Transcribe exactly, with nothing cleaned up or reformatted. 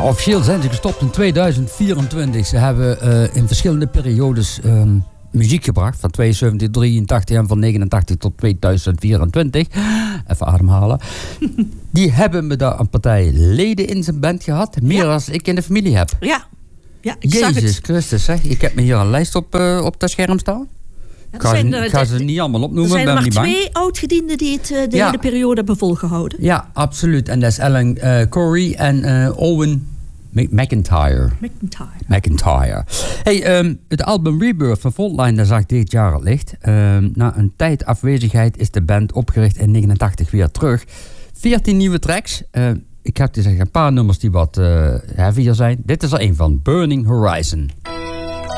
officieel zijn ze gestopt in tweeduizend vierentwintig. Ze hebben uh, in verschillende periodes um, muziek gebracht. Van tweeënzeventig tot drieëntachtig en van negenentachtig tot tweeduizend vierentwintig. Even ademhalen. Die hebben me daar een partij leden in zijn band gehad. Meer dan ja. ik in de familie heb. Ja, ja ik Jezus zag het. Christus, zeg. Ik heb me hier een lijst op, uh, op dat scherm staan. Ik ga, zijn, ze, uh, ik ga de, ze niet allemaal opnoemen. Er zijn ben maar niet bang. twee oud-gedienden die het uh, de ja. hele periode hebben volgehouden. Ja, absoluut. En dat is Alan uh, Corey en uh, Owen McIntyre. McIntyre. McIntyre. Hey, um, het album Rebirth van Frontline zag dit jaar het licht. Um, na een tijd afwezigheid is de band opgericht in negenentachtig weer terug. veertien nieuwe tracks. Uh, ik heb te zeggen een paar nummers die wat uh, heavier zijn. Dit is er een van, Burning Horizon.